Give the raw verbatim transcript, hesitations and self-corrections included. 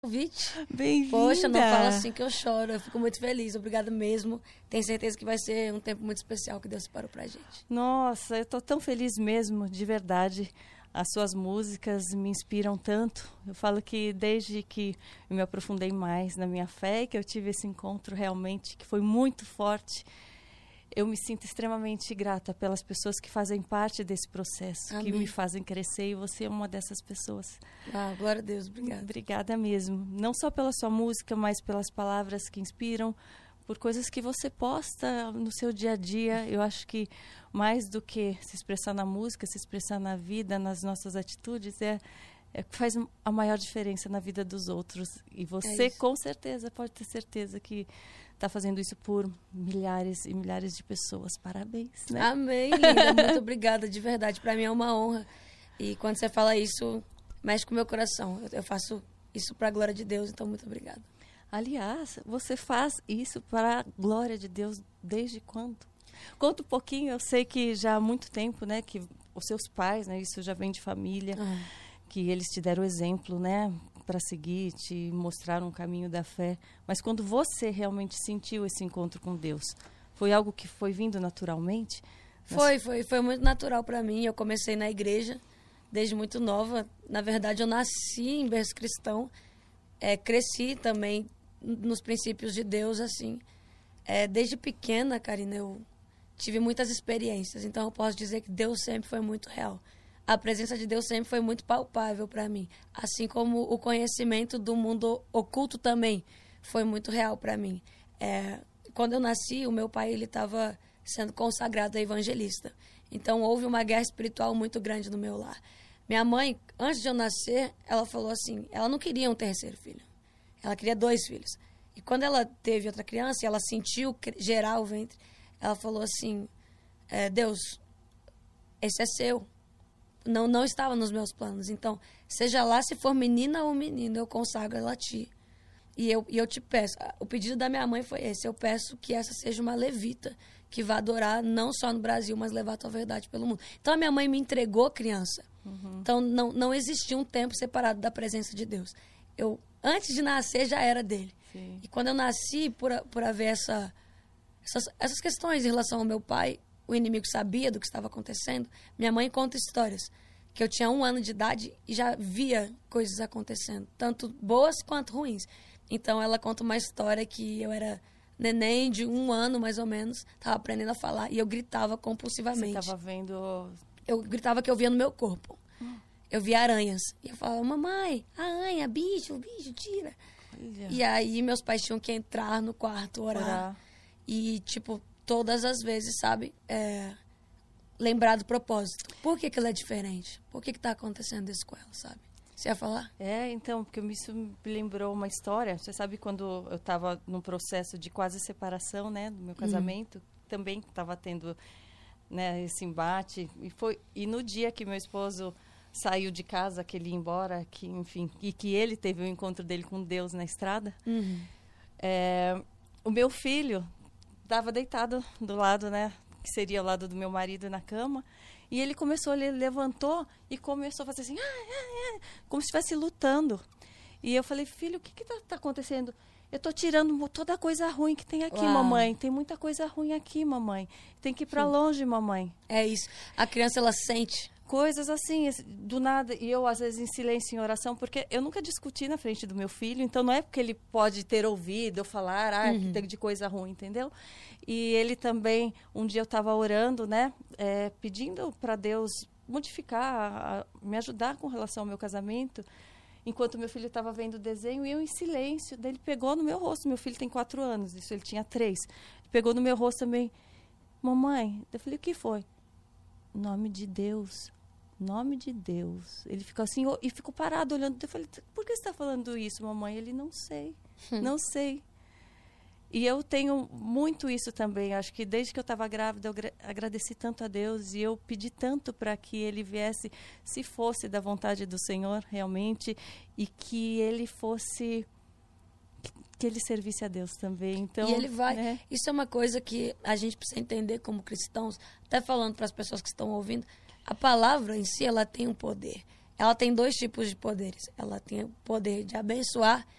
Convite. Bem-vinda. Poxa, não fala assim que eu choro. Eu fico muito feliz. Obrigada mesmo. Tenho certeza que vai ser um tempo muito especial que Deus separou pra gente. Nossa, eu tô tão feliz mesmo, de verdade. As suas músicas me inspiram tanto. Eu falo que desde que eu me aprofundei mais na minha fé, que eu tive esse encontro realmente que foi muito forte, eu me sinto extremamente grata pelas pessoas que fazem parte desse processo, Amém. que me fazem crescer, e você é uma dessas pessoas. Ah, glória a Deus, obrigada. Obrigada mesmo. Não só pela sua música, mas pelas palavras que inspiram, por coisas que você posta no seu dia a dia. Eu acho que mais do que se expressar na música, se expressar na vida, nas nossas atitudes, é, é que faz a maior diferença na vida dos outros. E você, É com certeza, pode ter certeza que está fazendo isso por milhares e milhares de pessoas. Parabéns, né? Amém, linda. Muito obrigada, de verdade. Pra mim é uma honra. E quando você fala isso, mexe com o meu coração. Eu, eu faço isso pra glória de Deus, então muito obrigada. Aliás, você faz isso para a glória de Deus desde quando? Conta um pouquinho. Eu sei que já há muito tempo, né, que os seus pais, né, isso já vem de família, Ah. que eles te deram exemplo, né, para seguir, te mostraram o caminho da fé. Mas quando você realmente sentiu esse encontro com Deus, foi algo que foi vindo naturalmente? Foi, foi, foi muito natural pra mim. Eu comecei na igreja desde muito nova. Na verdade, eu nasci em berço cristão. É, cresci também nos princípios de Deus, assim. É, desde pequena, Karina, eu tive muitas experiências. Então, eu posso dizer que Deus sempre foi muito real. A presença de Deus sempre foi muito palpável para mim. Assim como o conhecimento do mundo oculto também foi muito real para mim. É, quando eu nasci, o meu pai ele estava sendo consagrado a evangelista. Então, houve uma guerra espiritual muito grande no meu lar. Minha mãe, antes de eu nascer, ela falou assim, ela não queria um terceiro filho. Ela queria dois filhos. E quando ela teve outra criança, e ela sentiu gerar o ventre, ela falou assim, é, Deus, esse é seu. Não, não estava nos meus planos. Então, seja lá se for menina ou menino, eu consagro ela a ti. E eu, e eu te peço, o pedido da minha mãe foi esse, eu peço que essa seja uma levita, que vá adorar não só no Brasil, mas levar a tua verdade pelo mundo. Então, a minha mãe me entregou criança. Uhum. Então, não, não existia um tempo separado da presença de Deus. Eu, antes de nascer, já era dele. Sim. E quando eu nasci, por, por haver essa, essas, essas questões em relação ao meu pai, o inimigo sabia do que estava acontecendo. Minha mãe conta histórias que eu tinha um ano de idade e já via coisas acontecendo, tanto boas quanto ruins. Então, ela conta uma história que eu era neném de um ano, mais ou menos, estava aprendendo a falar e eu gritava compulsivamente. Você estava vendo... Eu gritava que eu via no meu corpo. Hum. Eu via aranhas. E eu falava, mamãe, aranha, bicho, bicho, tira. Olha. E aí, meus pais tinham que entrar no quarto, orar. orar. E, tipo... todas as vezes, sabe, é, lembrar do propósito. Por que que ela é diferente? Por que que tá acontecendo isso com ela, sabe? Você ia falar? É, então, porque isso me lembrou uma história. Você sabe quando eu estava num processo de quase separação, né, do meu casamento, uhum. também estava tendo, né, esse embate. E, foi, e no dia que meu esposo saiu de casa, que ele ia embora, que, enfim, e que ele teve o encontro dele com Deus na estrada, uhum. é, o meu filho... estava deitado do lado, né, que seria o lado do meu marido na cama, e ele começou, ele levantou e começou a fazer assim, ah, ah, ah, como se estivesse lutando. E eu falei, filho, o que que tá, tá acontecendo? Eu tô tirando toda a coisa ruim que tem aqui, Uau. mamãe. Tem muita coisa ruim aqui, mamãe. Tem que ir para longe, mamãe. É isso. A criança, ela sente coisas assim, do nada, e eu às vezes em silêncio, em oração, porque eu nunca discuti na frente do meu filho, então não é porque ele pode ter ouvido eu falar, ah, uhum. de coisa ruim, entendeu? E ele também, um dia eu estava orando, né, é, pedindo para Deus modificar, a, a, me ajudar com relação ao meu casamento, enquanto meu filho estava vendo o desenho, e eu em silêncio, daí ele pegou no meu rosto, meu filho tem quatro anos, isso ele tinha três, ele pegou no meu rosto também, mamãe, eu falei, o que foi? Nome de Deus, nome de Deus. Ele ficou assim, e ficou parado olhando. Eu falei, por que você está falando isso, mamãe? Ele, não sei, não sei. E eu tenho muito isso também. Acho que desde que eu estava grávida, eu agradeci tanto a Deus e eu pedi tanto para que ele viesse, se fosse da vontade do Senhor, realmente, e que ele fosse... que ele servisse a Deus também. Então, e ele vai. Né? Isso é uma coisa que a gente precisa entender como cristãos, até falando para as pessoas que estão ouvindo, a palavra em si, ela tem um poder. ela tem dois tipos de poderes. Ela tem o poder de abençoar